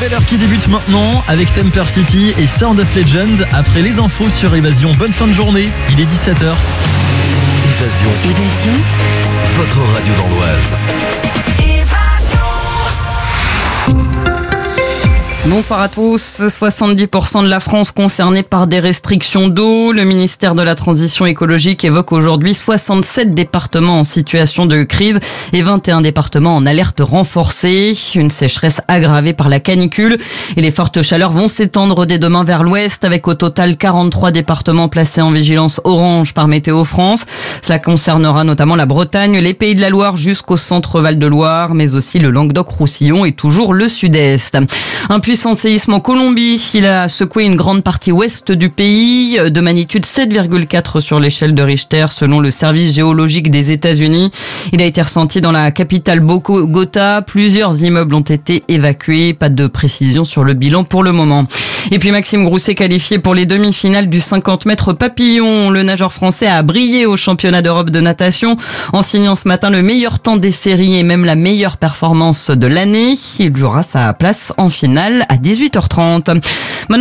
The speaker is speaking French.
nouvelle heure qui débute maintenant avec Temper City et Sword of Legend. Après les infos sur Évasion, bonne fin de journée, il est 17h. Évasion, votre radio dans l'Oise. Bonsoir à tous. 70% de la France concernée par des restrictions d'eau. Le ministère de la Transition écologique évoque aujourd'hui 67 départements en situation de crise et 21 départements en alerte renforcée. Une sécheresse aggravée par la canicule et les fortes chaleurs vont s'étendre dès demain vers l'ouest avec au total 43 départements placés en vigilance orange par Météo France. Cela concernera notamment la Bretagne, les Pays de la Loire jusqu'au centre Val-de-Loire, mais aussi le Languedoc-Roussillon et toujours le sud-est. Un puissant séisme en Colombie. Il a secoué une grande partie ouest du pays, de magnitude 7,4 sur l'échelle de Richter, selon le service géologique des États-Unis. Il a été ressenti dans la capitale Bogota. Plusieurs immeubles ont été évacués. Pas de précision sur le bilan pour le moment. Et puis Maxime Grousset qualifié pour les demi-finales du 50 mètres papillon. Le nageur français a brillé au championnat d'Europe de natation en signant ce matin le meilleur temps des séries et même la meilleure performance de l'année. Il jouera sa place en finale à 18h30.